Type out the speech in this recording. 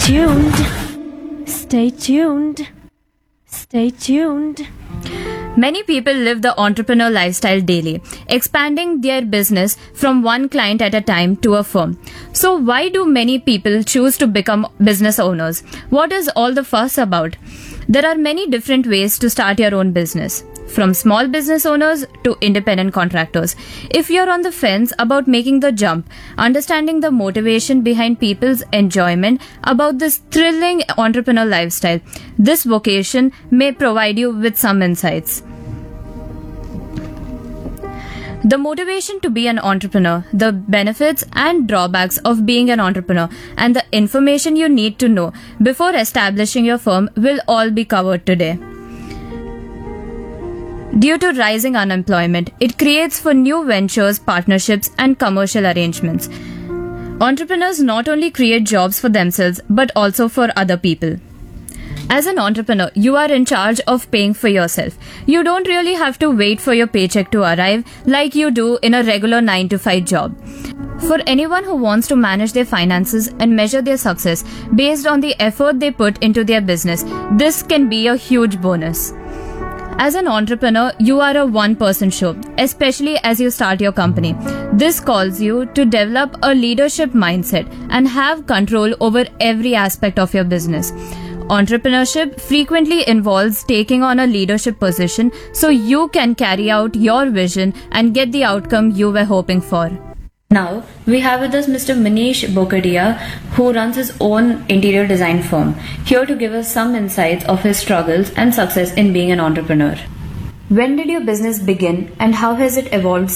Tuned. Stay tuned. Stay tuned. Many people live the entrepreneur lifestyle daily, expanding their business from one client at a time to a firm. So why do many people choose to become business owners? What is all the fuss about? There are many different ways to start your own business, from small business owners to independent contractors. If you're on the fence about making the jump, understanding the motivation behind people's enjoyment about this thrilling entrepreneur lifestyle, this vocation may provide you with some insights. The motivation to be an entrepreneur, the benefits and drawbacks of being an entrepreneur, and the information you need to know before establishing your firm will all be covered today. Due to rising unemployment, it creates for new ventures, partnerships, and commercial arrangements. Entrepreneurs not only create jobs for themselves but also for other people. As an entrepreneur, you are in charge of paying for yourself. You don't really have to wait for your paycheck to arrive like you do in a regular 9-to-5 job. For anyone who wants to manage their finances and measure their success based on the effort they put into their business, this can be a huge bonus. As an entrepreneur, you are a one-person show, especially as you start your company. This calls you to develop a leadership mindset and have control over every aspect of your business. Entrepreneurship frequently involves taking on a leadership position so you can carry out your vision and get the outcome you were hoping for. Now, we have with us Mr. Manish Bokadia, who runs his own interior design firm, here to give us some insights of his struggles and success in being an entrepreneur. When did your business begin and how has it evolved